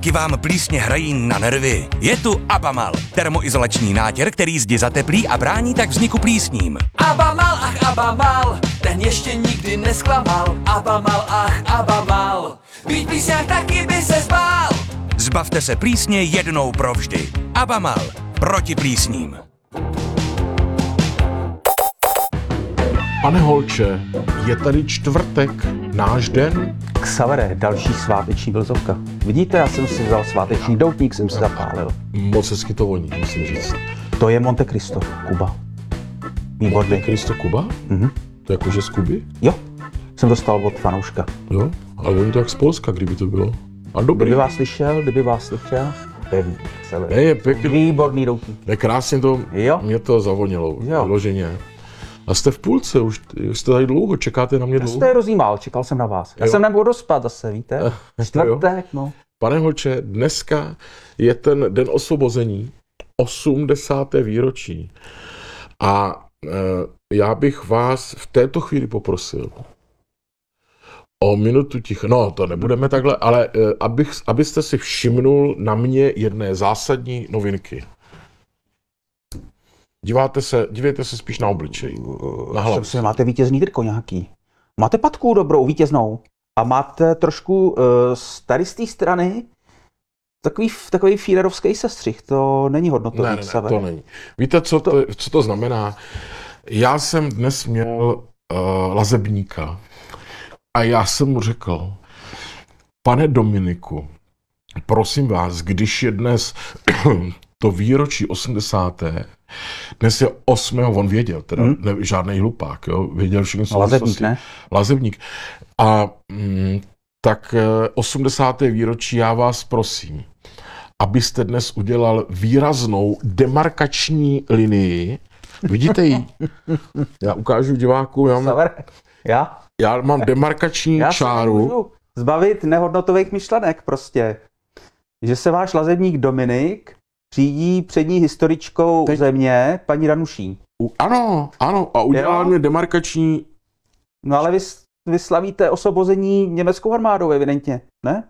Taky vám plísně hrají na nervy? Je tu Abamal, termoizolační nátěr, který zdi zateplí a brání tak vzniku plísním. Abamal, ach Abamal, ten ještě nikdy nesklamal. Abamal, ach Abamal, být plísňák taky by se zbál. Zbavte se plísně jednou provždy. Abamal, proti plísním. Pane Holče, je tady čtvrtek, náš den? Xavere, další sváteční vlzovka. Vidíte, já jsem si vzal sváteční doutník, jsem si zapálil. Moc hezky to voní, musím říct. To je Monte Cristo, Kuba. Výborný. Monte Cristo Kuba? Mhm. To je jakože z Kuby? Jo, jsem dostal od fanouška. Jo, ale oni to jak z Polska, kdyby to bylo. A dobrý. Kdyby vás slyšel, Je pěkný. Výborný doutník. Je krásně to, Jo. mě to zavonilo, Jo. vyloženě. A jste v půlce, už jste tady dlouho, čekáte na mě Já dlouho? jste rozjímal, čekal jsem na vás. Já jsem nemohl dospat zase, víte? Čtvrtek, no. Pane Holče, dneska je ten den osvobození, 80. výročí. A já bych vás v této chvíli poprosil o minutu ticha. No, to nebudeme takhle, ale abyste si všimnul na mě jedné zásadní novinky. Dívejte se spíš na obličej, na hlavu. Máte vítězný triko nějaký. Máte patku dobrou, vítěznou. A máte trošku tady z té strany takový fírerovský sestřih. To není hodnotový. Ne, to není. Víte, co to znamená? Já jsem dnes měl lazebníka a já jsem mu řekl, pane Dominiku, prosím vás, když je dnes to výročí 80. Dnes je 8. on věděl, teda žádnej hlupák, jo, věděl všechno. Lazebník, ne? Lazebník. A tak 80. výročí já vás prosím, abyste dnes udělal výraznou demarkační linii. Vidíte ji? Já ukážu divákům. Já mám demarkační čáru. Já se můžu zbavit nehodnotových myšlenek prostě. Že se váš lazebník Dominik řídí přední historičkou země, paní Danuší. Ano, a udělal mě demarkační... No ale vy slavíte osvobození německou armádou, evidentně, ne?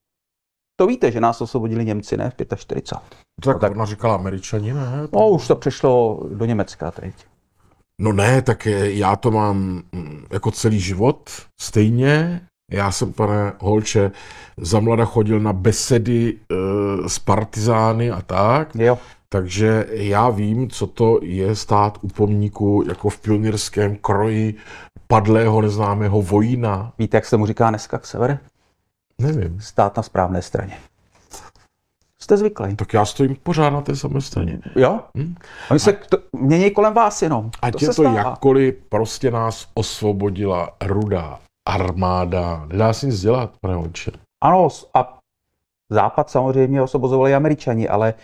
To víte, že nás osvobodili Němci, ne? V 45. Tak ona říkala Američani, ne? No, už to přešlo do Německa teď. No ne, tak já to mám jako celý život stejně. Já jsem, pane Holče, za mlada chodil na besedy s partizány a tak. Jo. Takže já vím, co to je stát u pomníku jako v pionýrském kroji padlého neznámého vojína. Víte, jak se mu říká dneska Xavere? Nevím. Stát na správné straně. Jste zvyklý. Tak já stojím pořád na té samé straně. Jo? Oni se mění kolem vás jenom. Ať je to jakkoliv, prostě nás osvobodila Rudá armáda. Nedá se nic dělat, pane Holče. Ano, a Západ samozřejmě osvobozovali Američani, ale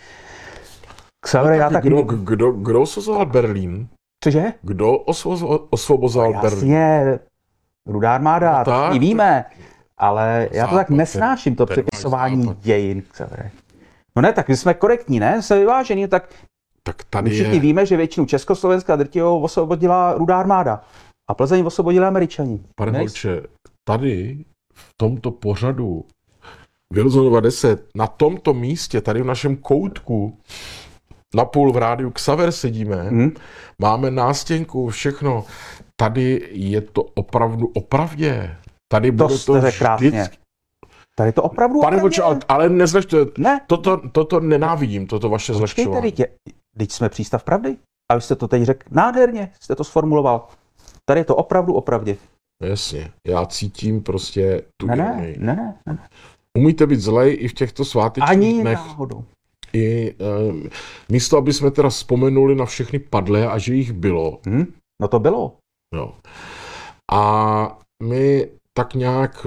Xavere, já tak... Kdo osvobozoval Berlín? Cože? Kdo osvobozoval Berlín? Jasně, Rudá armáda, no tak, to víme, ale já to Západ, tak nesnáším, to přepisování dějin, Xavere. No ne, tak my jsme korektní, ne? Jsme vyvážení, tak tady všichni víme, že většinu Československa drtivou osvobodila Rudá armáda a Plzeň osvobodila Američani. Pane Holče, tady v tomto pořadu Wilsonova 10, na tomto místě, tady v našem koutku, napůl v rádiu Xaver sedíme, máme nástěnku, všechno. Tady je to opravdu opravdě. Tady to bude jste to krásně. Tady to opravdu Pane Holče, ale nezlehčujte. Ne. Toto nenávidím, toto vaše zlehčování. Teď jsme přístav pravdy. A vy jste to teď řekl nádherně, jste to sformuloval. Tady je to opravdu opravdě. Jasně, já cítím prostě tu ironii. Ne. Umíte být zlej i v těchto svátečních dnech. Ani náhodou. I místo, aby jsme teda vzpomenuli na všechny padlé a že jich bylo. No to bylo. Jo. A my tak nějak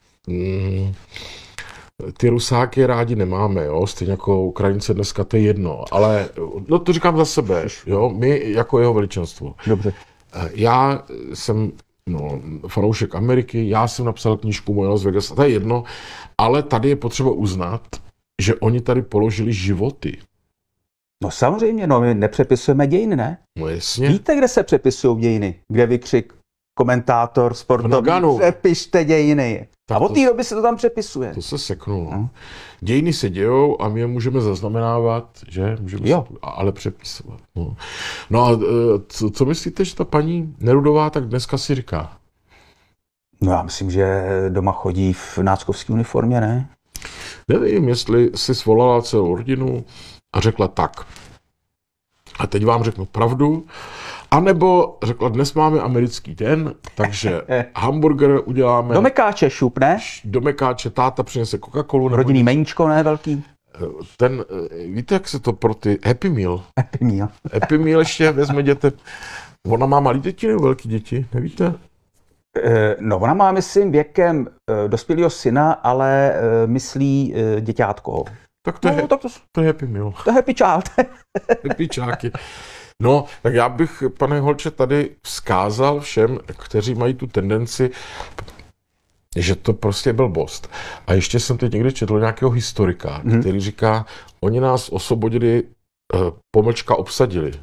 ty Rusáky rádi nemáme, jo, stejně jako Ukrajince dneska, to je jedno, ale no to říkám za sebe, jo, my jako jeho veličenstvo. Dobře. Já jsem fanoušek Ameriky, já jsem napsal knížku Moje Las Vegas, to je jedno, ale tady je potřeba uznat, že oni tady položili životy. No samozřejmě, no my nepřepisujeme dějiny, ne? No jasně. Víte, kde se přepisují dějiny? Kde vykřik komentátor sportovní, přepište dějiny. A od té doby se to tam přepisuje. To se seknulo. Dějiny se dějou a my je můžeme zaznamenávat, že? Můžeme se, ale přepisovat. No a co myslíte, že ta paní Nerudová tak dneska si říká? No já myslím, že doma chodí v náckovské uniformě, ne? Nevím, jestli si svolala celou rodinu a řekla tak. A teď vám řeknu pravdu. A nebo řekla, dnes máme americký den, takže hamburger uděláme. Do mekáče šup, ne? Do mekáče, táta přinese Coca-Colu. Rodinný meníčko, ne velký? Víte, jak se to pro ty Happy Meal? Happy Meal. Happy Meal ještě vezme děte. Ona má malý děti nebo velký děti, nevíte? No, ona má, myslím, věkem dospělého syna, ale myslí děťátko. Tak to je, to je Happy Meal. To je Happy Child. Happy čáky. No, tak já bych, pane Holče, tady vzkázal všem, kteří mají tu tendenci, že to prostě blbost. A ještě jsem teď někde četl nějakého historika, který říká, oni nás osvobodili, pomlčka obsadili.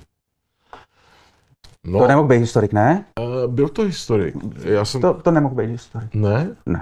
No, To nemohl být historik, ne? byl to historik. To nemohl být historik. Ne? Ne.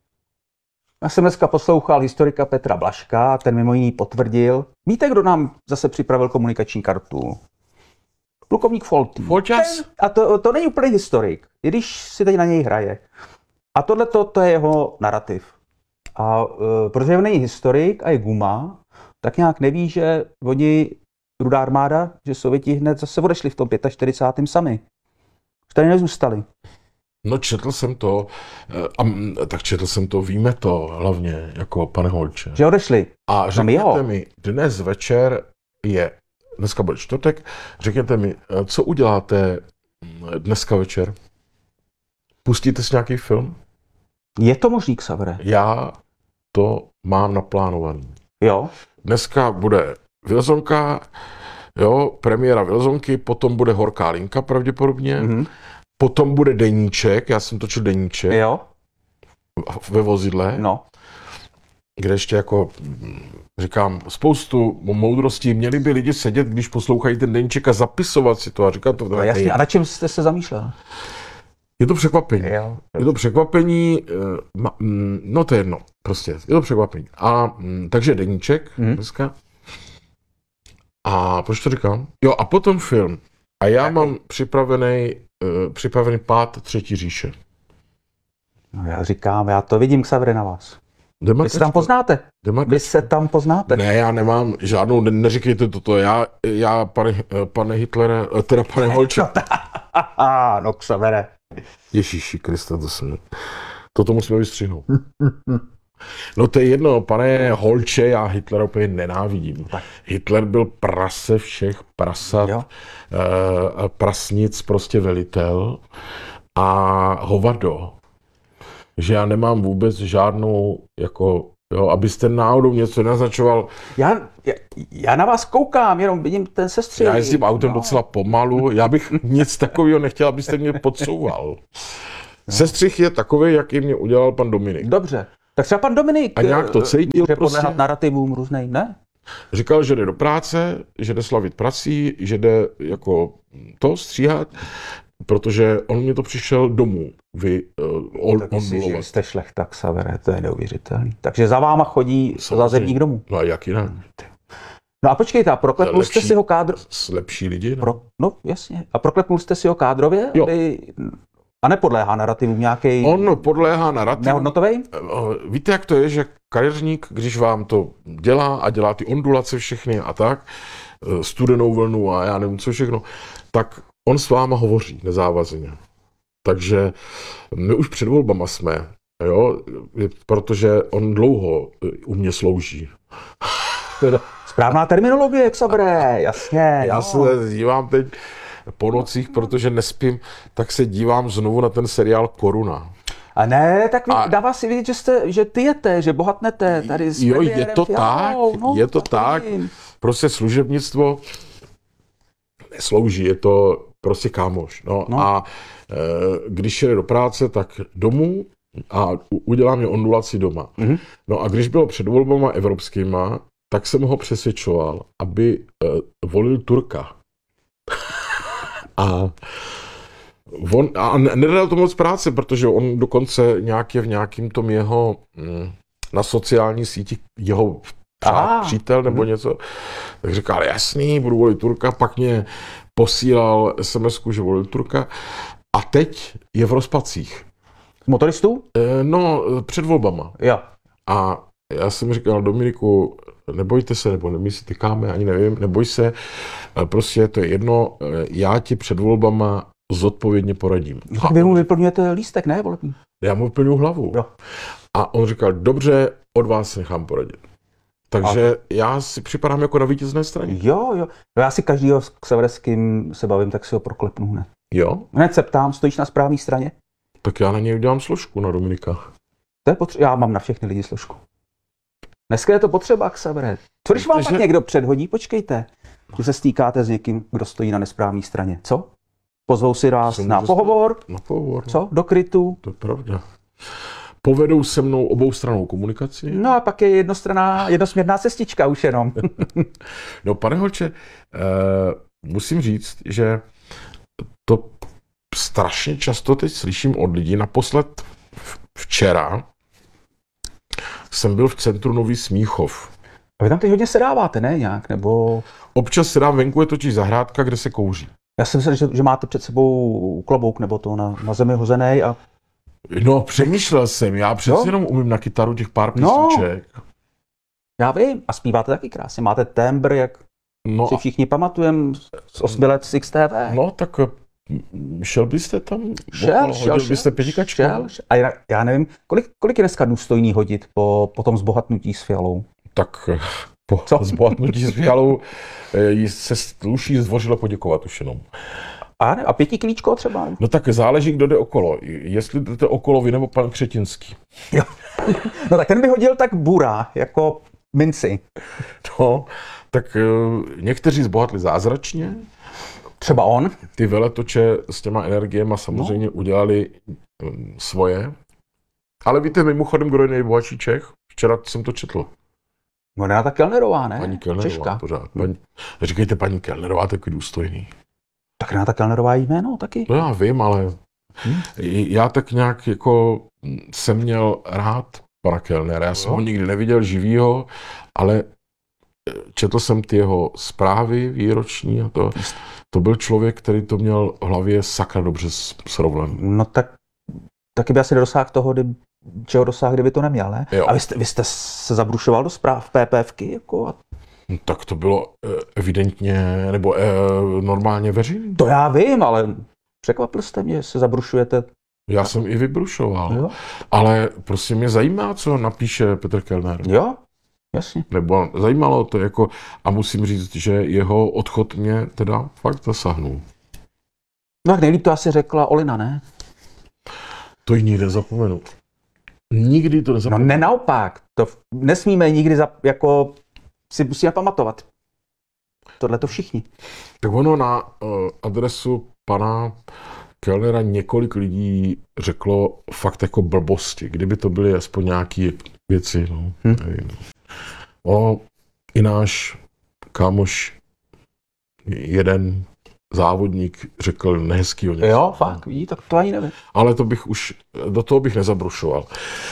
Já jsem dneska poslouchal historika Petra Blažka, ten mimo jiný potvrdil. Víte, kdo nám zase připravil komunikační kartu? Plukovník Foltý. Folčas? A to není úplně historik, i když si teď na něj hraje. A tohle to je jeho narrativ. A protože on není historik a je guma, tak nějak neví, že oni, Rudá armáda, že Sověti hned zase odešli v tom 45. sami. Už tady nezůstali. No četl jsem to, tak četl jsem to, víme to hlavně, jako pane Holče. Že odešli. A řekněte mi, dnes večer dneska bude čtvrtek, řekněte mi, co uděláte dneska večer? Pustíte si nějaký film? Je to možný, Xavere? Já to mám naplánovaný. Jo. Dneska bude Vilzonka, jo, premiéra Vilzonky, potom bude Horká linka pravděpodobně, potom bude deníček, já jsem točil deníček Jo. ve vozidle, No. kde ještě jako říkám spoustu moudrostí. Měli by lidi sedět, když poslouchají ten deníček a zapisovat si to a říkat to. No jasně, a na čem jste se zamýšlel? Je to překvapení. Jo. Je to překvapení, no to je jedno, prostě, je to překvapení. A takže deníček dneska. A proč to říkám? Jo, a potom film. A já mám připravený pád Třetí říše. No já říkám, já to vidím, Xavere, na vás. Vy se tam poznáte. Demarkačka. Vy se tam poznáte. Ne, já nemám žádnou, neříkejte toto, já pane Hitlere, teda pane Holče. No, Xavere. Ježíši Krista, toto musíme vystřihnout. No to je jedno, pane Holče, já Hitlera úplně nenávidím. Hitler byl prase všech prasat, prasnic, prostě velitel a hovado. Že já nemám vůbec žádnou, jako, jo, abyste náhodou něco naznačoval. Já na vás koukám, jenom vidím ten sestřih. Já jezdím autem docela pomalu, já bych nic takového nechtěl, abyste mě podsouval. Sestřih je takový, jaký mě udělal pan Dominik. Dobře. Tak třeba pan Dominik a nějak to cítil může prostě. podléhat narrativům různým, ne? Říkal, že jde do práce, že jde slavit prací, že jde jako to stříhat, protože on mě to přišel domů Vy jste šlechta, Xavere, to je neuvěřitelný. Takže za váma chodí zazemník domů. No a jak jinak? No a počkejte, a proklepnul jste si ho Lepší lidi, ne? No jasně. A proklepnul jste si ho kádrově? Jo. A nepodléhá narrativu nějaký On podléhá narrativu. Nehodnotovej? Víte, jak to je, že kariérník, když vám to dělá a dělá ty ondulace všechny a tak, studenou vlnu a já nevím co všechno, tak on s váma hovoří nezávazně. Takže my už před volbama jsme, jo, protože on dlouho u mě slouží. Správná terminologie, Xavere, jasně. Já se dívám teď po nocích, protože nespím, tak se dívám znovu na ten seriál Koruna. A ne, tak dává si vidět, že tyjete, že bohatnete tady s jo, je to tak, je to tak. Prostě služebnictvo neslouží, je to prostě kámoš. No. A když jde do práce, tak domů a udělá mě ondulaci doma. No a když bylo před volbama evropskýma, tak jsem ho přesvědčoval, aby volil Turka. A A nedal to moc práce, protože on dokonce nějak je v nějakým tom jeho na sociální síti jeho přítel nebo něco, tak říkal, jasný, budu volit Turka, pak mě posílal SMS-ku, že volil Turka a teď je v rozpacích. Motoristů? No, před volbama. Jo. A já jsem říkal Dominiku, nebojte se, nebo my si tykáme, ani nevím, neboj se, prostě to je jedno, já ti před volbama zodpovědně poradím. No, tak vy mu vyplňujete lístek, ne, volební? Já mu vyplňuji hlavu. Jo. A on říkal, dobře, od vás se nechám poradit. Takže já si připadám jako na vítězné straně. Jo. No já si každýho s Ksaverským se bavím, tak si ho proklepnu hned. Jo? Hned se ptám, stojíš na správné straně? Tak já na něj udělám složku, na Dominika. To je potřeba, já mám na všechny lidi složku. Dneska je to potřeba, Ksavere. Co když vám tak někdo předhodí, počkejte, že se stýkáte s někým, kdo stojí na nesprávné straně. Co? Pozvou si vás na pohovor? Na pohovor. Co? Do krytu? To je pravda. Povedou se mnou oboustrannou komunikaci. No a pak je jednosměrná cestička už jenom. No, pane Holče, musím říct, že to strašně často teď slyším od lidí. Naposled včera jsem byl v centru Nový Smíchov. A vy tam teď hodně sedáváte, ne nějak, nebo... Občas sedám venku, je totiž zahrádka, kde se kouří. Já jsem myslel, že máte před sebou klobouk nebo to na zemi hozený a... No, přemýšlel jsem, já přece jenom umím na kytaru těch pár písniček. No, já vím, a zpíváte taky krásně, máte tembr, jak si všichni pamatujeme z 8 let z XTV. No, tak šel byste tam? Šel byste pětikačku? A já nevím, kolik je dneska důstojný hodit po tom zbohatnutí s Fialou? Tak po zbohatnutí s Fialou se sluší zdvořile poděkovat už jenom. A 5 kilíčko třeba? No tak záleží, kdo jde okolo. Jestli jdete okolo vy nebo pan Křetinský. Jo. No tak ten by hodil tak burá, jako minci. No, tak někteří zbohatli zázračně. Třeba on. Ty veletoče s těma energiema samozřejmě udělali svoje. Ale víte mimochodem, kdo je nejbohatší Čech? Včera jsem to četl. No Renata Kellnerová, ne? Paní Kellnerová, Češka. Pořád. Říkejte paní Kellnerová, takový důstojný. Tak Renata Kellnerová je jméno taky. No já vím, ale já tak nějak jako jsem měl rád pana Kellnera. Já jsem ho nikdy neviděl živýho, ale četl jsem ty jeho zprávy výroční a to byl člověk, který to měl v hlavě sakra dobře srovnaný. No tak taky by asi nedosáhl toho, čeho dosáhl, kdyby to neměl, ne? Jo. A vy jste se zabrušoval do zpráv PPFky? Jako? No, tak to bylo evidentně, nebo normálně veřejný. To já vím, ale překvapil jste mě, že se zabrušujete. Já jsem i vybrušoval, Jo. ale prostě mě zajímá, co napíše Petr Kellner. Jo, jasně. Nebo zajímalo to jako, a musím říct, že jeho odchod mě teda fakt zasáhnul. No tak nejlíp to asi řekla Olina, ne? To ji nikdy nezapomenu. Nikdy to nezapomenu. No ne naopak, to nesmíme nikdy jako si musíme pamatovat. Tohle to všichni. Tak ono na adresu pana Kellnera několik lidí řeklo fakt jako blbosti, kdyby to byly aspoň nějaké věci. No. Ono i náš kámoš, jeden závodník řekl nehezkýho něco. Jo, fakt, vidí, tak to ani nevím. Ale do toho bych nezabrušoval.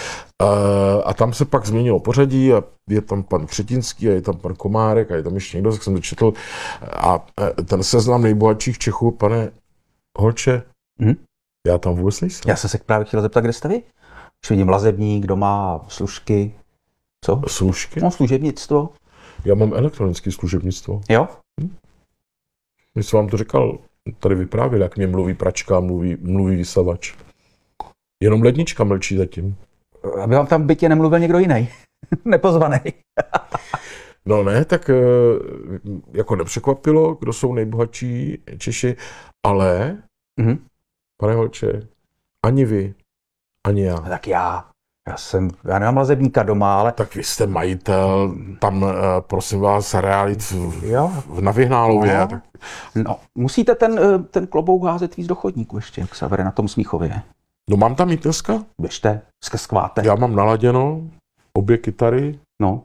A tam se pak změnilo pořadí a je tam pan Křetinský a je tam pan Komárek a je tam ještě někdo, jak jsem to četl. A ten seznam nejbohatších Čechů, pane Holče, já tam vůbec nejsem. Já jsem se právě chtěl zeptat, kde jste vy? Už vidím Lazebník, kdo má služky. Co? Služky? No, služebnictvo. Já mám elektronické služebnictvo. Jo? My jsem vám to říkal, tady vyprávěl, jak mě mluví pračka, mluví vysavač. Jenom lednička mlčí zatím. Aby vám tam v bytě nemluvil někdo jiný. Nepozvaný. No ne, tak jako nepřekvapilo, kdo jsou nejbohatší Češi, ale, pane Holče, ani vy, ani já. Tak já nemám Lazebníka doma, ale... Tak vy jste majitel, tam prosím vás, realit na Vyhnálově. No. Tak... No, musíte ten klobouk házet víc do chodníku ještě, jak Xavere na tom Smíchově. No mám tam jít dneska? Běžte, skváte. Já mám naladěno obě kytary. No.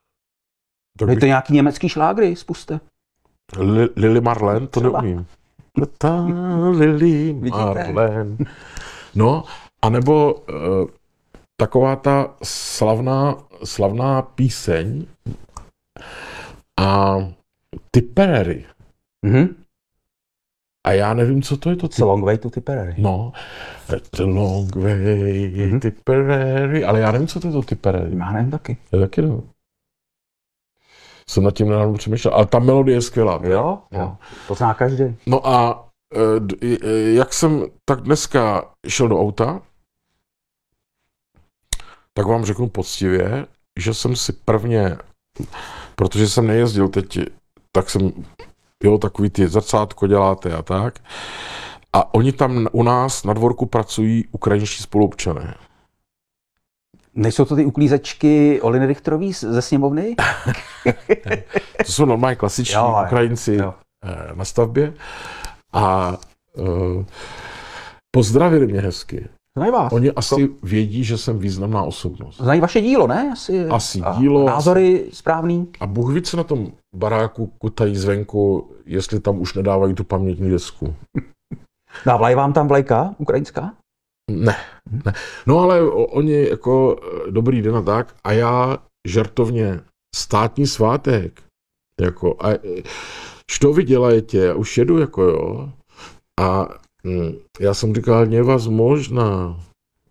Tak Dejte nějaký německý šlágry, spuste. Lily Marlene, to neumím. Ta Lily Vidíte? Marlen. No, anebo taková ta slavná píseň a Tipperary. Mhm. A já nevím, co to je to. It's a long way to Tipperary. No, it's a long way, Tipperary, ale já nevím, co to je to Tipperary. Já nevím taky. Já taky nevím. Jsem nad tím nedávno přemýšlel, ale ta melodie je skvělá. Jo, No. jo. To zná každý. No a jak jsem tak dneska šel do auta, tak vám řeknu poctivě, že jsem si prvně, protože jsem nejezdil teď, tak jsem, jo, takový ty zrcátko děláte a tak. A oni tam u nás na dvorku pracují ukrajinští spoluobčané. Nejsou to ty uklízečky Oliny Richterový ze sněmovny? To jsou normálně klasiční Jo, Ukrajinci jo. na stavbě. A pozdravili mě hezky. Znají vás. Oni asi vědí, že jsem významná osobnost. Znají vaše dílo, ne? Asi A dílo. názory správný. A Bůh ví, co na tom baráku kutají zvenku, jestli tam už nedávají tu pamětní desku. Dávají vám tam vlajka ukrajinská? Ne. No ale oni jako dobrý den a tak. A já žartovně státní svátek. Jako, a što vy dělajete? Já už jedu, jako jo. A já jsem říkal, nevazmožná.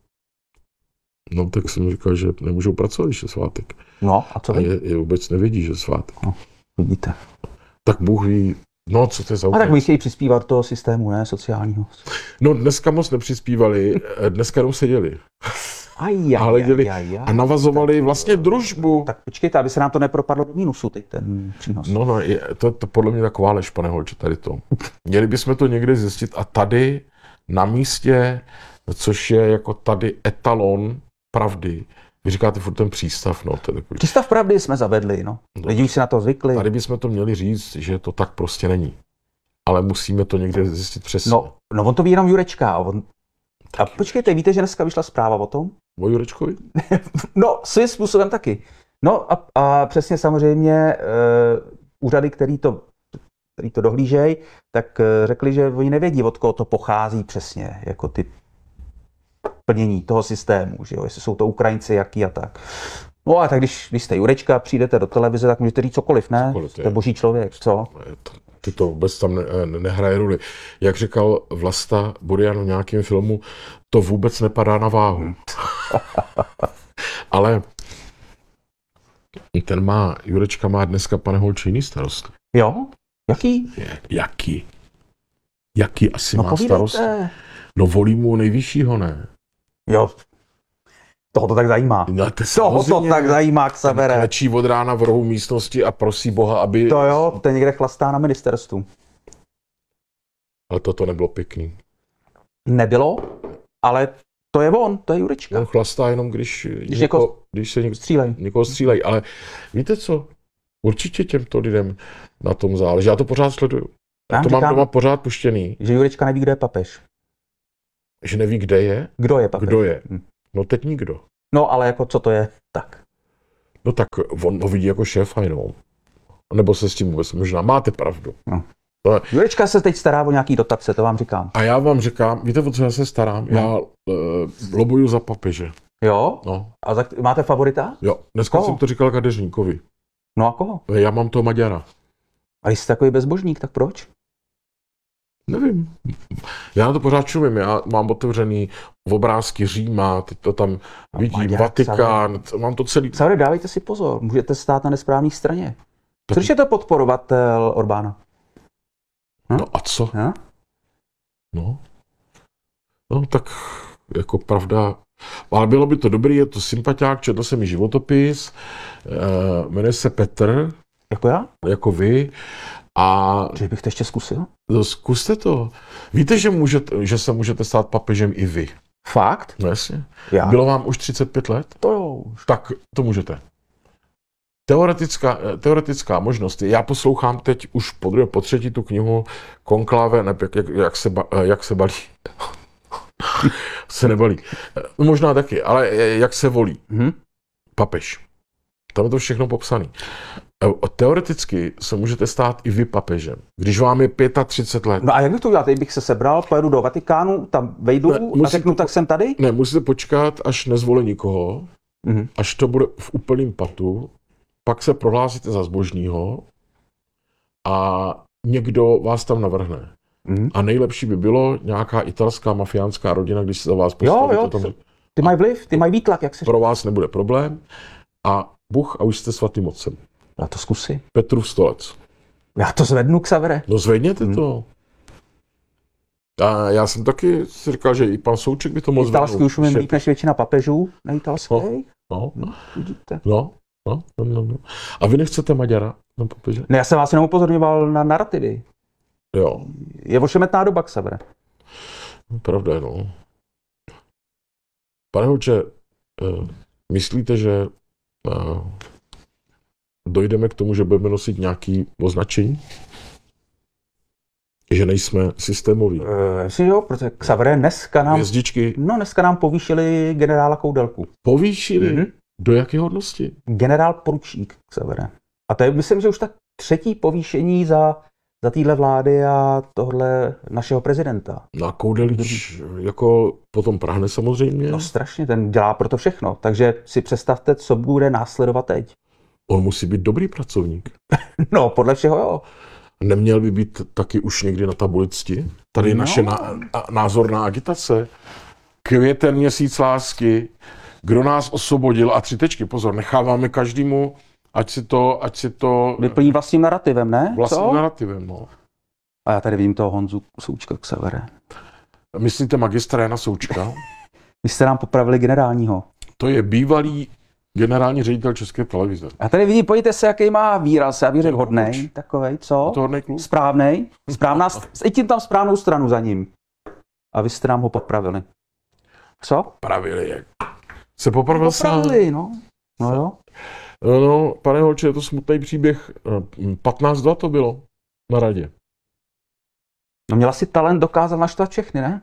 No tak jsem říkal, že nemůžou pracovat, když je svátek. No, a co A vy? je vůbec nevědí, že je svátek. Vidíte. Tak Bůh ví, no co to je za A tak útok. my chtějí přispívat do toho systému, ne? Sociálního. No dneska moc nepřispívali, dneska jenom seděli. Ale a navazovali vlastně družbu. Tak počkejte, aby se nám to nepropadlo do mínusu, teď ten přínos. No, to podle mě taková lež, pane Holče, tady to. Měli bychom to někde zjistit a tady na místě, což je jako tady etalon pravdy, vy říkáte furt ten přístav, no, to je takový. Přístav pravdy jsme zavedli, no. Lidi už si na to zvykli. Tady bychom to měli říct, že to tak prostě není. Ale musíme to někde zjistit přesně. No on to ví jenom Jurečka. A počkejte, víte, že dneska vyšla zpráva o tom? O Jurečkovi? No, svým způsobem taky. No a přesně samozřejmě úřady, který to dohlížejí, tak řekli, že oni nevědí, od koho to pochází přesně, jako ty plnění toho systému, že jo, jestli jsou to Ukrajinci, jaký a tak. No a tak když jste Jurečka, přijdete do televize, tak můžete říct cokoliv, ne? Cokoliv, Jste boží člověk, co? To vůbec tam nehraje roli. Jak říkal Vlasta Burian v nějakém filmu, to vůbec nepadá na váhu. Ale Jurečka má dneska, pane Holče, jiný starost. Jo? Jaký? Jaký asi No má povídejte. starost? No volí mu nejvyššího, ne? Jo. Toho to tak zajímá. No, Toho to tak zajímá, Xavere. Klečí od rána v rohu místnosti a prosí Boha, aby... To jo, ten někde chlastá na ministerstvu. Ale toto nebylo pěkný. Nebylo, ale to je on, to je Jurečka. On chlastá jenom, když se Střílej. někoho střílejí. Ale víte co? Určitě těmto lidem na tom záleží. Já to pořád sleduju. Já to mám doma pořád puštěný. Že Jurečka neví, kdo je papež. Že neví, kde je? Kdo je papež? Kdo je? No teď nikdo. No ale jako co to je? Tak. No tak on ho vidí jako šéfa jenom. Nebo se s tím vůbec možná máte pravdu. No. Jurečka se teď stará o nějaký dotace, to vám říkám. A já vám říkám, víte, o co já se starám? No. Já lobuju za papeže. Jo? No. A máte favorita? Jo, dneska jsem to říkal Kadeřníkovi. No a koho? Já mám toho Maďara. A když jste takový bezbožník, tak proč? Nevím. Já na to pořád čumím. Já mám otevřený obrázky Říma, teď to tam vidím, Vatikán, mám to celý. Xavere, dávejte si pozor, můžete stát na nesprávné straně. Co když je to podporovatel Orbána? No a co? No tak jako pravda, ale bylo by to dobrý, je to sympatiák, četl jsem mi životopis, jmenuje se Petr. Jako já? Jako vy. A že bych to ještě zkusil? Zkuste to. Víte, že se můžete stát papežem i vy. Fakt? No jasně. Já. Bylo vám už 35 let? To jo. Tak to můžete. Teoretická možnost. Já poslouchám teď už po třetí tu knihu Konklave, jak se balí. Se nebalí. Možná taky, ale jak se volí. Papež. Tam je to všechno popsané. Teoreticky se můžete stát i vy papežem, když vám je 35 let. No a jak bych to udělal? Teď bych se sebral, pojedu do Vatikánu, tam vejdu a řeknu, tak jsem tady? Ne, musíte počkat, až nezvolí nikoho, až to bude v úplném patu, pak se prohlásíte za zbožního a někdo vás tam navrhne. A nejlepší by bylo nějaká italská mafiánská rodina, když se za vás postaví. Jo, ty mají vliv, ty mají výtlak, jak se pro vás nebude problém a Bůh a už jste svatým otcem. Já to zkusím. Petrův stolec. Já to zvednu, Xavere. No zvedněte to. A já jsem taky si říkal, že i pan Souček by to mohl zvednout. Italský už umím líp než většina papežů, neitalských. No. Vidíte. No. A vy nechcete Maďara na papeže? Ne, já jsem vás jenom upozorňoval na narrativy. Jo. Je ošemetná doba, Xavere. Pravda je, no. Pane Hoče, myslíte, že dojdeme k tomu, že budeme nosit nějaké označení? Že nejsme systémoví? Myslím, jo, protože Xavere dneska nám povýšili generála Koudelku. Povýšili? Do jaké hodnosti? Generál poručík, Xavere. A to je, myslím, že už tak 3. povýšení za téhle vlády a tohle našeho prezidenta. No a Koudelič jako potom prahne samozřejmě. No strašně, ten dělá pro to všechno. Takže si představte, co bude následovat teď. On musí být dobrý pracovník. No, podle všeho jo. Neměl by být taky už někdy na tabuličti? Tady naše názorná agitace. Květen, měsíc lásky, kdo nás osvobodil a 3 tečky. Pozor, necháváme každému, ať si to vyplní vlastním narrativem, ne? Vlastním narrativem, no. A já tady vidím toho Honzu Součka, Xavere. Myslíte magistra Jana Součka? Vy jste nám popravili generálního. To je bývalý generální ředitel České televize. A tady vidím, pojďte se, jaký má výraz, já bych řekl hodnej, takovej, co? To hodnej kluk? Správnej, cítím tam správnou stranu za ním. A vy jste nám ho popravili. Co? Pravili, jak? Se popravil sám? No. No jo. No, pane Holče, je to smutný příběh. 15-2 to bylo na radě. No měla si talent dokázat naštvat všechny, ne?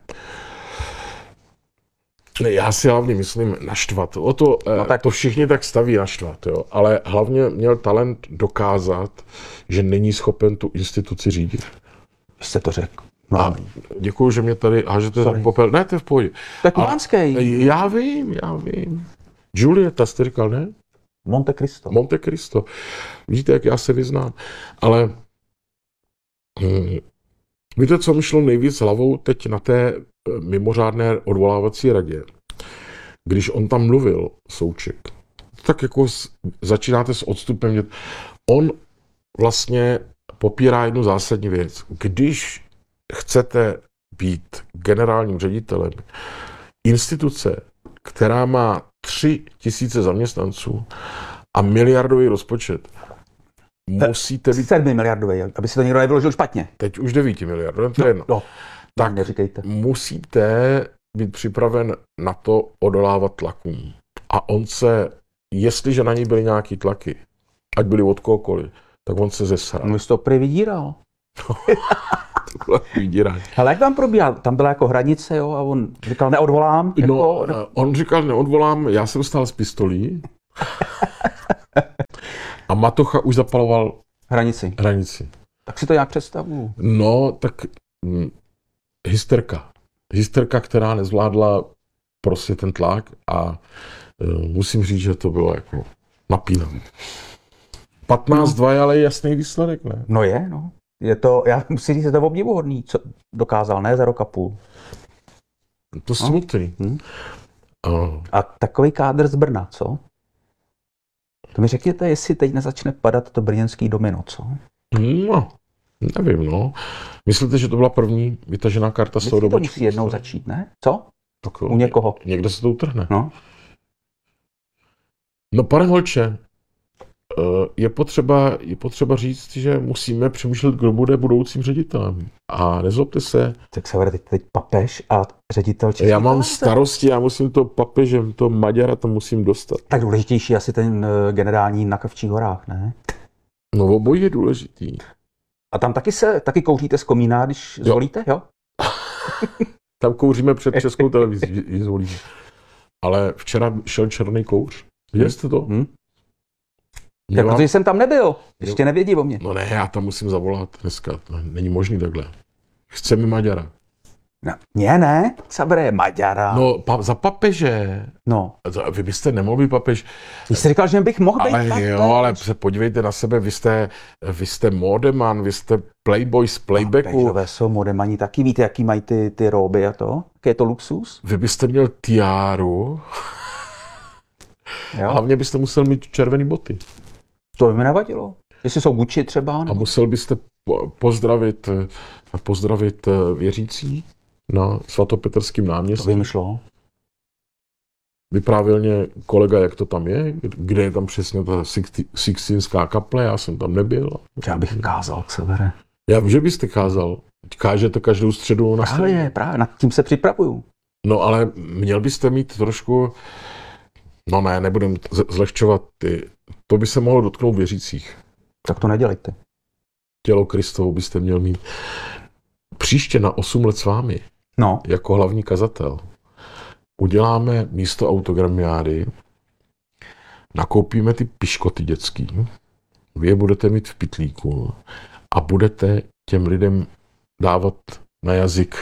Ne, já si hlavně myslím naštvat. To všichni tak staví naštvat, jo. Ale hlavně měl talent dokázat, že není schopen tu instituci řídit. Vy jste to řekl. No. A děkuju, že mě tady hážete za popel. Ne, to je v pohodě. To je kubánský. Já vím. Julieta jste říkal, ne? Monte Cristo. Vidíte, jak já se vyznám. Ale víte, co mi šlo nejvíc hlavou teď na té mimořádné odvolávací radě? Když on tam mluvil, Souček, tak jako začínáte s odstupem. On vlastně popírá jednu zásadní věc. Když chcete být generálním ředitelem instituce, která má 3 000 zaměstnanců a miliardový rozpočet, musíte být... 7 miliardový, aby si to někdo nevyložil špatně. Teď už 9 miliard, to je jedno. No, tak neříkejte. Musíte být připraven na to odolávat tlakům. A on se, jestliže na něj byly nějaký tlaky, ať byly od kohokoliv, tak on se zesral. On jsi to prý vydíral. To bylo vydírání. Ale jak tam probíhal? Tam byla jako hranice, jo, a on říkal neodvolám. No, on říkal neodvolám, já jsem stál s pistolí a Matocha už zapaloval hranici. Tak si to nějak představuju. No, tak hysterka, která nezvládla prostě ten tlak a musím říct, že to bylo jako napínavé. 15-2 je ale jasný výsledek, ne? No je, no. Je to, já musím říct, že to je obdivuhodný, co dokázal, ne, za rok a půl. To smutný. A takový kádr z Brna, co? To mi řekněte, jestli teď nezačne padat to brněnský domino, co? No, nevím, no. Myslíte, že to byla první vytažená karta z toho dobu? To musí jednou začít, ne? Co? Tak, u někoho. Někde se to utrhne. No, pane Holče, je potřeba říct, že musíme přemýšlet, kdo bude budoucím ředitelem. A nezlobte se. Tak se vede teď papež a ředitel České Já mám starosti, já musím to papežem, to Maďara, to musím dostat. Tak důležitější asi ten generální na Kavčích horách, ne? No obojí je důležitý. A tam taky kouříte z komína, když zvolíte, jo? Tam kouříme před Českou televizí, když zvolíme. Ale včera šel černý kouř. Viděli jste to? Tak protože jsem tam nebyl. Ještě nevědí o mě. No ne, já tam musím zavolat dneska. To není možný takhle. Chceme Maďara. No, ne, Xavere, Maďara. No, za papeže. No. Vy byste nemohl být papež. Ty jsi říkal, že bych mohl být Ale papež. jo, ale se podívejte na sebe, vy jste modeman, vy jste playboy z playbacku. Papežové jsou modemani taky, víte, jaký mají ty róby a to? Jaký je to luxus? Vy byste měl tiáru. Jo? Hlavně byste musel mít červený boty. To by mi nevadilo. Jestli jsou Gucci třeba. A Nebo... musel byste pozdravit věřící na svatopetrském To náměstí. by mi šlo. Vyprávěl mě kolega, jak to tam je, kde je tam přesně ta Sixtinská kaple, já jsem tam nebyl. Já bych kázal, Xavere. Já vím, že byste kázal. Kážete každou středu na středu. Právě, nad tím se připravuju. No ale měl byste mít trošku, no ne, nebudem zlehčovat to by se mohlo dotknout věřících. Tak to nedělejte. Tělo Kristovo byste měl mít. Příště na 8 let s vámi, No. jako hlavní kazatel, uděláme místo autogramiády, nakoupíme ty piškoty dětský, vy je budete mít v pytlíku a budete těm lidem dávat na jazyk.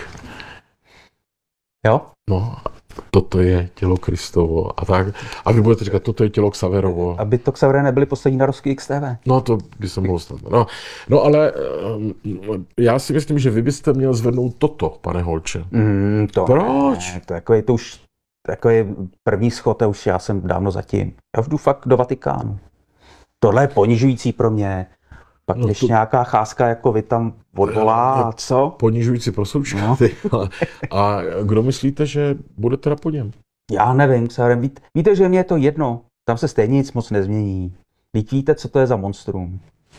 Jo? No, toto je tělo Kristovo a tak. A vy budete říkat, toto je tělo Xaverovo. Aby to, Xavere, nebyly poslední narozky XTV. No, to by se mohlo stát. No ale já si myslím, že vy byste měl zvednout toto, pane Holče. To Proč? Ne, to už takový první schod, a už já jsem dávno zatím. Já už jdu fakt do Vatikánu. Tohle je ponižující pro mě. Pak No ještě nějaká cházka, jako vy tam odvolá, a co? Ponižující pro součka. No. A kdo myslíte, že bude teda po něm? Já nevím, Xavere, víte, že mě je to jedno. Tam se stejně nic moc nezmění. Vždyť víte, co to je za monstrum.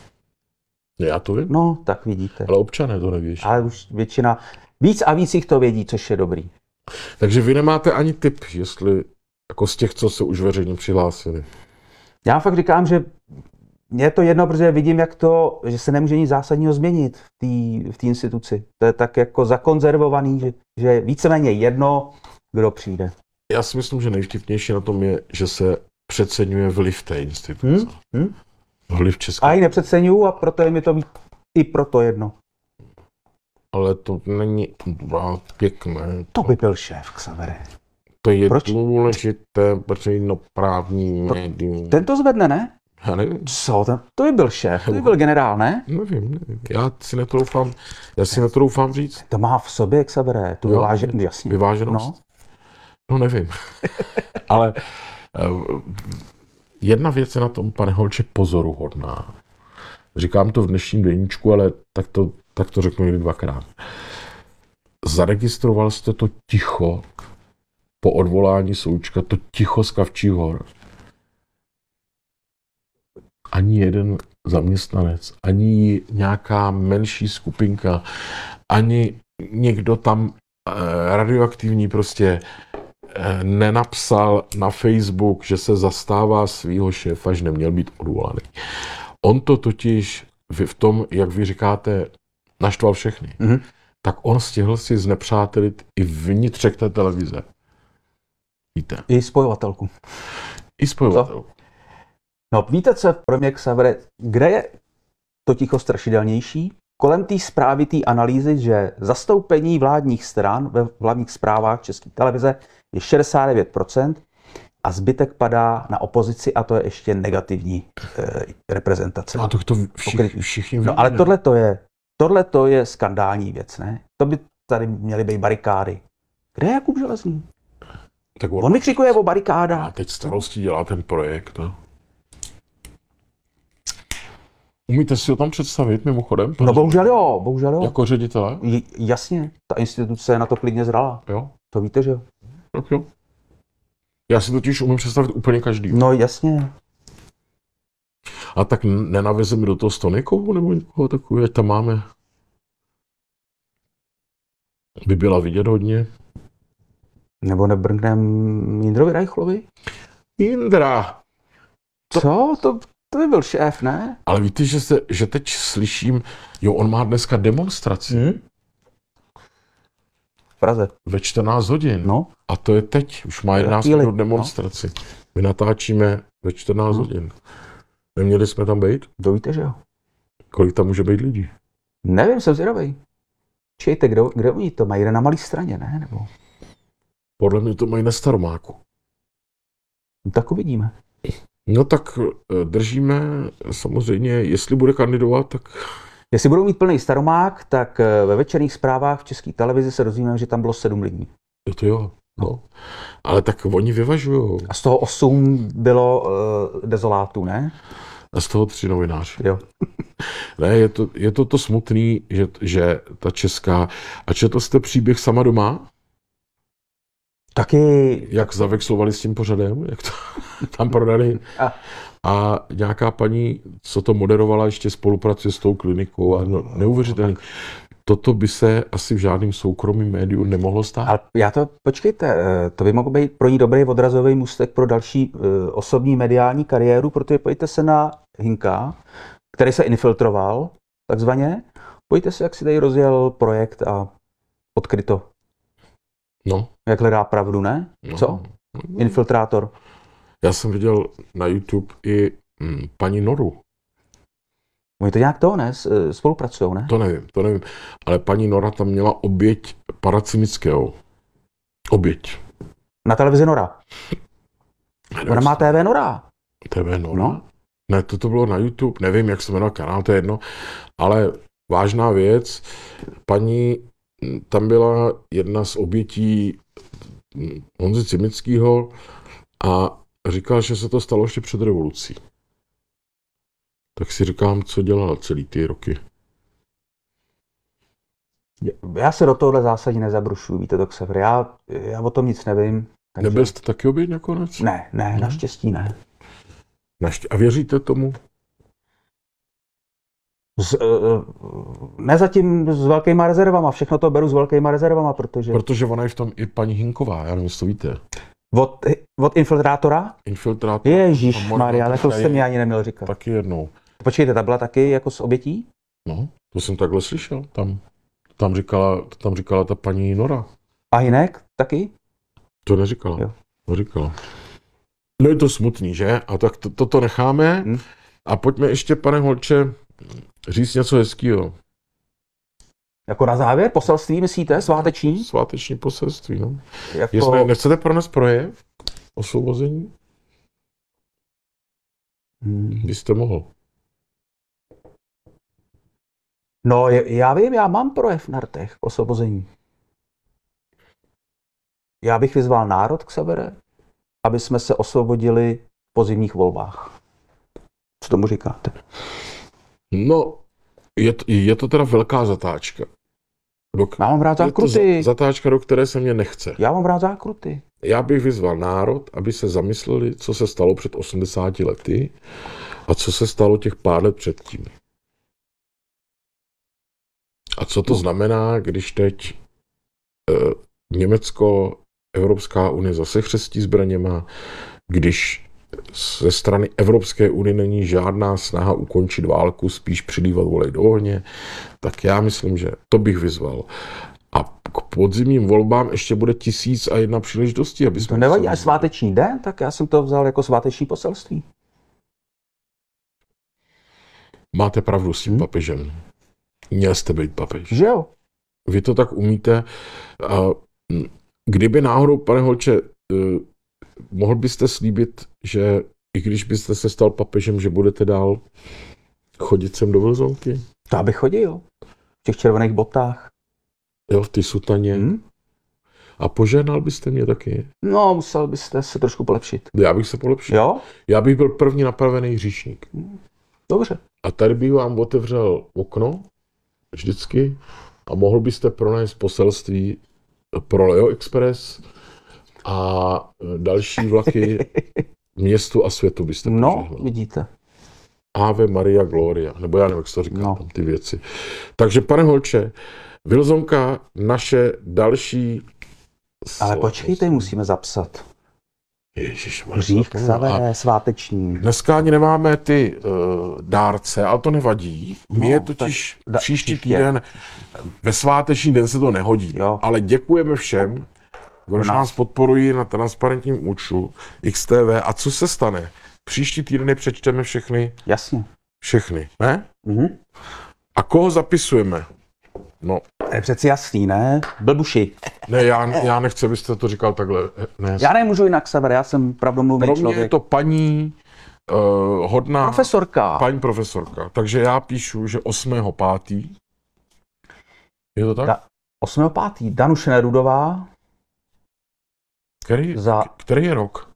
Já to vím, No, tak vidíte. ale občané to neví. Ale už většina, víc a víc jich to vědí, což je dobrý. Takže vy nemáte ani tip, jestli jako z těch, co se už veřejně přihlásili. Já fakt říkám, že mně je to jedno, protože vidím, že se nemůže nic zásadního změnit v té instituci. To je tak jako zakonzervovaný, že je víceméně jedno, kdo přijde. Já si myslím, že nejvtipnější na tom je, že se přeceňuje vliv té instituce. Vliv České. A ji nepřeceňuju a proto je mi to i proto jedno. Ale to není pěkné. To by byl šéf, Xavere. To je Proč? důležité veřejnoprávní médium. Ten to zvedne, ne? Já nevím. Co? To by byl šéf, to by byl generál, ne? Nevím. Já si netroufám říct. To má v sobě, Xavere, tu jasně. Vyváženost? No nevím. Ale jedna věc je na tom, pane Holče, pozoruhodná. Říkám to v dnešním deníčku, ale tak to řeknu někdy dvakrát. Zaregistroval jste to ticho po odvolání Součka, to ticho z Kavčích hor. Ani jeden zaměstnanec, ani nějaká menší skupinka, ani někdo tam radioaktivní prostě nenapsal na Facebook, že se zastává svýho šéfa, že neměl být odvolaný. On to totiž v tom, jak vy říkáte, naštval všechny. Mhm. Tak on stihl si znepřátelit i vnitřek té televize. Víte? I spojovatelku. I spojovatelku. No víte, co je pro mě, Xavere, kde je to ticho strašidelnější? Kolem té zprávy, té analýzy, že zastoupení vládních stran ve hlavních zprávách České televize je 69% a zbytek padá na opozici a to je ještě negativní reprezentace. A to všichni No ale tohle to je skandální věc, ne? To by tady měly být barikády. Kde je Jakub Železný? Tak On vykřikuje o A barikádách. teď starosti dělá ten projekt. No. Umíte si ho tam představit mimochodem? No bohužel jo. Jako ředitele? Jasně, ta instituce je na to klidně zralá. Jo. To víte, že jo? Tak jo. Já si totiž umím představit úplně každý. No jasně. A tak nenavezeme do toho Stonikovou nebo někoho takového, ať tam máme. By byla vidět hodně. Nebo nebrnknem Jindrovi Reichlovi? Jindra! Co? To by byl šéf, ne? Ale víte, že teď slyším, jo, on má dneska demonstraci V Praze. ve 14 hodin. No. A to je teď, už má 11 minut demonstraci. My natáčíme ve 14 hodin. Neměli jsme tam být? To víte, že jo? Kolik tam může být lidí? Nevím, jsem zvědavej. Čejte, kde oni to mají? Na malé straně, ne? Nebo... Podle mě to mají na Staromáku. No, tak uvidíme. No tak držíme samozřejmě, jestli bude kandidovat, tak... Jestli budou mít plný Staromák, tak ve večerních zprávách v České televizi se dozvíme, že tam bylo 7 lidí. To jo, no. Ale tak oni vyvažujou. A z toho 8 bylo dezolátů, ne? A z toho 3 novináři. Jo. Ne, je to smutný, že ta česká... A četl jste příběh Sama doma? Taky... Jak zavexlovali s tím pořadem? Jak to tam prodali? A nějaká paní, co to moderovala, ještě spolupracuje s tou klinikou. A no, neuvěřitelný. Toto by se asi v žádném soukromém médiu nemohlo stát. Ale počkejte, to by mohl být pro ní dobrý odrazový můstek pro další osobní mediální kariéru, protože pojďte se na Hinka, který se infiltroval, takzvaně. Pojďte se, jak si tady rozjel projekt a odkryto. No. Jak hledá pravdu, ne? No. Co? Infiltrátor. Já jsem viděl na YouTube i paní Noru. Oni to nějak spolupracují, ne? To nevím. Ale paní Nora tam měla oběť Paracimického. Oběť. Na televizi Nora. Ona má TV Nora. TV Nora? No. Ne, to bylo na YouTube, nevím, jak se jmenuje kanál, to je jedno. Ale vážná věc, paní, tam byla jedna z obětí Honzy Cimického a říkal, že se to stalo ještě před revolucí. Tak si říkám, co dělala celý ty roky. Já se do tohohle zásadně nezabrušuju, víte to, Xaver. Já o tom nic nevím. Takže... Nebyl jste taky oběť nakonec? Ne, naštěstí ne. A věříte tomu? Ne zatím s velkýma rezervama, všechno to beru s velkýma rezervama, protože... Protože ona je v tom i paní Hinková, já nevím, jestli to víte. Od infiltrátora? Infiltrátor. Ježišmarja, ale to jste mi ani neměl říkat. Taky jednou. Počkejte, ta byla taky jako s obětí? No, to jsem takhle slyšel. Tam říkala ta paní Nora. A Hinek taky? To neříkala. Jo. To říkala. No je to smutný, že? A tak toto necháme. A pojďme ještě, pane Holče, říct něco hezkýho. Jako na závěr? Poselství, myslíte? Sváteční? Sváteční poselství, no. Jako... Jestli nechcete pronést projev osvobození? Byste mohl. No, já vím, já mám projev na rtech k osvobození. Já bych vyzval národ, Xavere, aby jsme se osvobodili v pozimních volbách. Co tomu říkáte? No, je to teda velká zatáčka. Já mám rád zákruty. Zatáčka, do které se mě nechce. Já mám rád zákruty. Já bych vyzval národ, aby se zamysleli, co se stalo před 80 lety a co se stalo těch pár let předtím. A co to znamená, když teď Německo, Evropská unie zase chřestí zbraněma, když ze strany Evropské unie není žádná snaha ukončit válku, spíš přilívat olej do ohně, tak já myslím, že to bych vyzval. A k podzimním volbám ještě bude 1001 příležitostí, aby jsme... To nevadí, až sváteční den, tak já jsem to vzal jako sváteční poselství. Máte pravdu s tím papežem. Měl jste být papež. Že jo? Vy to tak umíte. Kdyby náhodou, pane Holče, mohl byste slíbit, že i když byste se stal papežem, že budete dál chodit sem do Vilzonky? To bych chodil. V těch červených botách. Jo, v ty sutaně. A požehnal byste mě taky? No, musel byste se trošku polepšit. Já bych se polepšil. Jo? Já bych byl první napravený hříšník. Dobře. A tady bych vám otevřel okno, vždycky, a mohl byste pronést poselství pro Leo Express a další vlaky městu a světu byste požehnal. No, vidíte. Ave Maria Gloria, nebo já nevím, jak se to říká, tam ty věci. Takže, pane Holče, Vilzonka, naše další... Ale počkejte, musíme zapsat. Ježišmarja. Hřích Xavere, sváteční. Dneska ani nemáme ty dárce, ale to nevadí. My je totiž příští týden, ve sváteční den se to nehodí. Jo. Ale děkujeme všem, kdo nás podporují na transparentním účtu XTV. A co se stane? příští týden přečteme Jasně. všechny, ne? Mhm. A koho zapisujeme? No, To je přeci jasný, ne? Blbuši. ne, já nechci, abyste to říkal takhle. Ne. Já nemůžu jinak, Xaver, já jsem pravdomluvný Pro mě člověk. je to paní hodná... Profesorka. Paní profesorka. Takže já píšu, že 8.5. Je to tak? 8.5. Danuše Nerudová za Který je rok?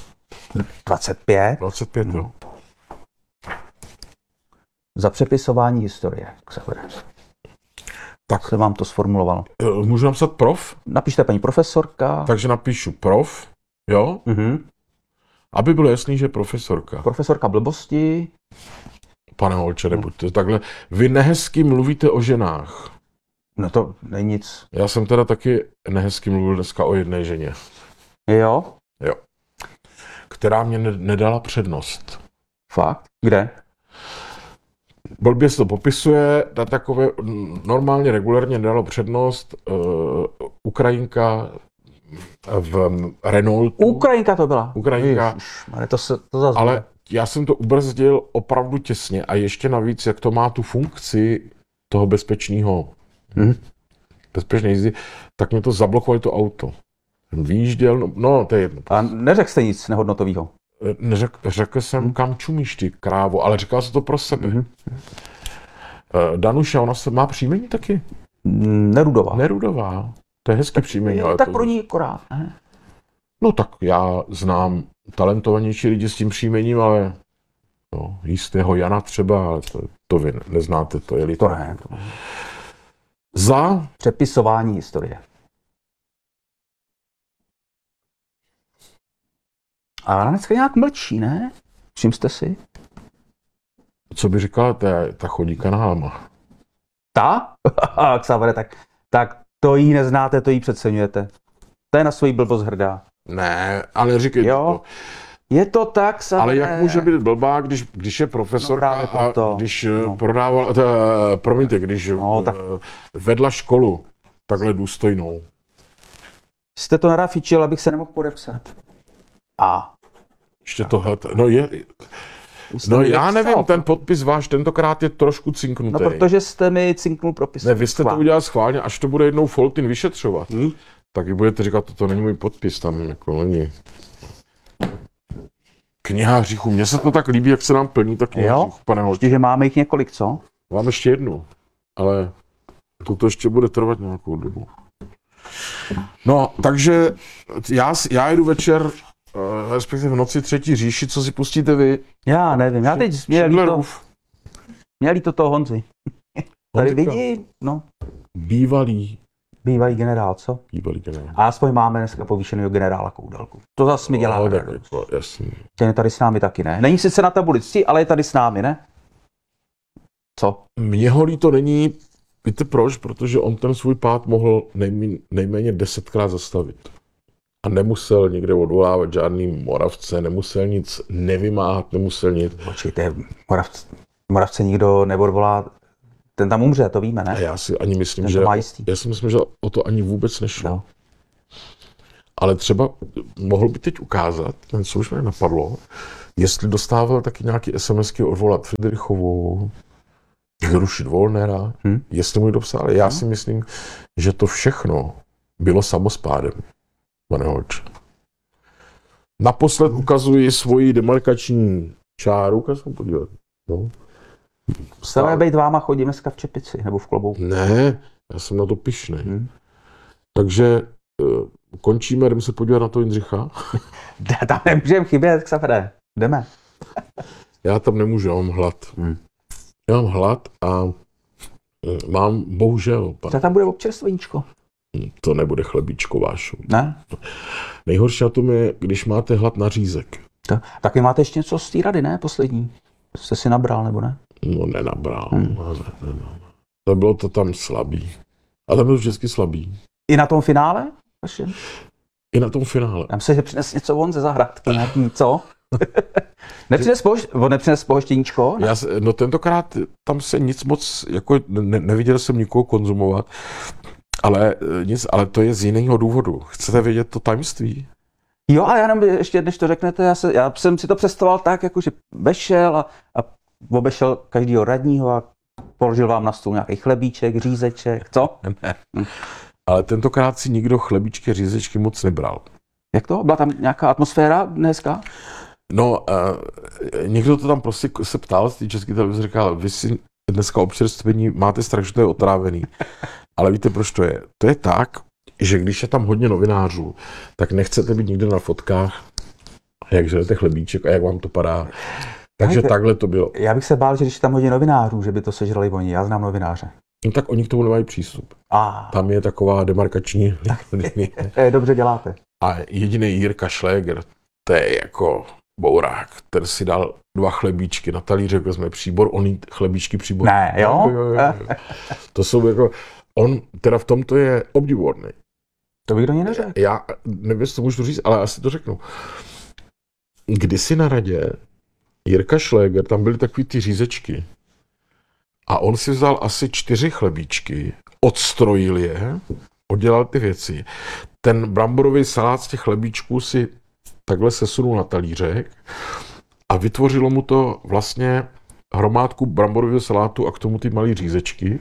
25 25, jo. za přepisování historie. Xaver. Tak. Jsem vám to sformuloval. Můžu napsat prof? Napište paní profesorka. Takže napíšu prof, jo? Mhm. Aby bylo jasný, že je profesorka. Profesorka blbosti. Pane Holče, nebuďte takhle. Vy nehezky mluvíte o ženách. No to není nic. Já jsem teda taky nehezky mluvil dneska o jedné ženě, Jo? která mě nedala přednost. Fakt? Kde? Blbě se to popisuje, na takové normálně, regulérně nedalo přednost Ukrajinka v Renaultu. Ukrajinka to byla. Ukrajinka. Ježišmarja, to zase. Ale já jsem to ubrzdil opravdu těsně a ještě navíc, jak to má tu funkci toho bezpečné jízdy, tak mě to zablokovalo to auto. Výjížděl, no to je jedno. A neřekl jste nic nehodnotového? Řekl jsem, kam čumíš ty, krávo, ale říkal jsem to pro sebe. Danuša, ona se má příjmení taky? Nerudová. Nerudová. To je hezký příjmení. Ale Tak to... pro ní akorát, ne? No tak já znám talentovanější lidi s tím příjmením, ale no, jistého Jana třeba, ale to vy neznáte, to je To ne. Za Přepisování historie. A ona dneska nějak mlčí, ne? Všim jste si? co by říkala ta chodíka na háma? Ta? Xavere, tak to jí neznáte, to jí přeceňujete. To je na svoji blbost hrdá. Ne, ale říkej Jo. to. Je to tak, Xavere. Ale jak může být blbá, když je profesorka No právě proto. a když No. prodával, promiňte, když tak- vedla školu takhle důstojnou. Jste to narafičil, abych se nemohl podepsat. A. Ještě tohle, no je, no já nevím, ten podpis váš tentokrát je trošku cinknutý. No protože jste mi cinknul propis. Ne, vy jste to udělal schválně, až to bude jednou Foltin vyšetřovat. Hmm? Tak vy budete říkat, to není můj podpis, tam jako není. Kniha hříchu, mně se to tak líbí, jak se nám plní ta kniha hříchu, pane Holče. Ještě, že máme jich několik, co? Mám ještě jednu, ale toto ještě bude trvat nějakou dobu. No, takže já jdu večer, respektive v noci Třetí říši, co si pustíte vy? Já nevím, já teď mě líto toho Honzy. Tady vidí, no, Bývalý bývalý generál. generál. A aspoň máme dneska povýšenýho generála Koudelku. To zase mi dělá. No, tak jako, jasný. Ten je tady s námi taky, ne? Není sice na tabulici, ale je tady s námi, ne? Co? Mně ho líto není, víte proč? Protože on ten svůj pád mohl nejméně 10krát zastavit. A nemusel někde odvolávat žádný Moravce, nemusel nic nevymáhat, nemusel nic. Počkejte, Moravce nikdo neodvolá, ten tam umře, to víme, A ne? já si ani myslím, Ten že to má jistý. já si myslím, že o to ani vůbec nešlo. No. Ale třeba mohl by teď ukázat, co už mě napadlo, jestli dostával taky nějaký SMSky odvolat Friedrichovou, zrušit Wollnera, jestli mu to psal. Já si myslím, že to všechno bylo samospádem, pane Holče. Naposled ukazuji svoji demarkační čáru, ukazuji podívat. No. Chceme být váma, chodím dneska v čepici, nebo v klobouku. Ne, já jsem na to pyšný. Takže končíme, jdeme se podívat na to Jindřicha. Tam nemůžeme chybět, Xavere. Jdeme. Já tam nemůžu, já mám hlad. Já mám hlad a mám, bohužel, Co tam bude občerstveníčko? to nebude chlebíčko vášu. Ne? Nejhorší na tom je, když máte hlad na řízek. Tak vy máte ještě něco z té rady, ne? Poslední. Jste si nabral, nebo ne? No nenabral. Ne. To bylo to tam slabý. A tam bylo vždycky slabý. I na tom finále? Vaše? I na tom finále. Tam se přines něco von ze zahrádky, nějaký, co? Nepřines pohoštěníčko? No tentokrát tam se nic moc, jako neviděl jsem nikoho konzumovat, ale to je z jiného důvodu. Chcete vědět to tajemství? Jo, a já jenom ještě, než to řeknete, já jsem si to představoval tak, jako že vešel a obešel každýho radního a položil vám na stůl nějaký chlebíček, řízeček, co? Ne. Ale tentokrát si nikdo chlebíčky, řízečky moc nebral. Jak to? Byla tam nějaká atmosféra dneska? No, někdo to tam prostě se ptal z té české televize, říkal, vy si dneska občerstvení máte strach, že to je otrávený. Ale víte, proč to je? To je tak, že když je tam hodně novinářů, tak nechcete být nikde na fotkách, jak žerete chlebíček a jak vám to padá. Takže takhle to bylo. Já bych se bál, že když je tam hodně novinářů, že by to sežrali oni. Já znám novináře. No tak oni k tomu nemají přístup. Tam je taková demarkační linie. Dobře děláte. A jediný Jirka Šléger, to je jako bourák, který si dal 2 chlebíčky na talířek, vezme příbor, on jí chlebíčky příbor. Ne, jo? To jsou jako, on teda v tomto je obdivuhodný. To bych do něj neřekl. Já nevím, jestli to můžu říct, ale asi to řeknu. Kdysi na radě Jirka Šléger, tam byly takový ty řízečky a on si vzal asi 4 chlebíčky, odstrojil je, oddělal ty věci. Ten bramborový salát z těch chlebíčků si takhle sesunul na talířek a vytvořilo mu to vlastně hromádku bramborového salátu a k tomu ty malé řízečky.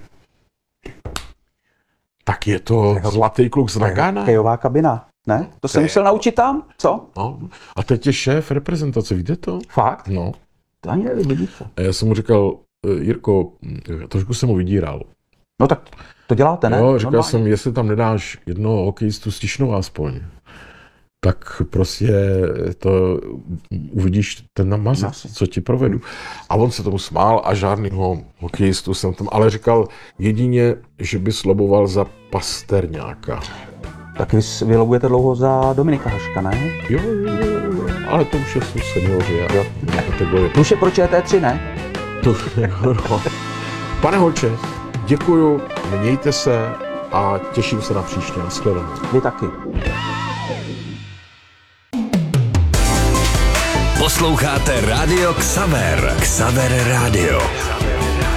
Tak je to zlatý kluk z Nagana. Kejová kabina, ne? To jsem musel naučit tam, co? No. A teď je šéf reprezentace, víte to? Fakt? No. To ani nevím, vidíte. A já jsem mu říkal, Jirko, trošku jsem ho vydíral. No tak to děláte, ne? Jo, říkal jsem, jestli tam nedáš jednoho hokejistu z Tišnova aspoň, tak prostě to uvidíš ten namazec, co ti provedu. A on se tomu smál a žádnýho hokejistu jsem tam, ale říkal jedině, že by sloboval za Pasterňáka. Tak vy lobujete dlouho za Dominika Haška, ne? Jo, ale to už jsou seniori. Jo. Plus je pro ČT3, ne? No. Pane Holče, děkuju, mějte se a těším se na příště. Nashledanou. Vy taky. Posloucháte Rádio Xaver. Xaver Rádio.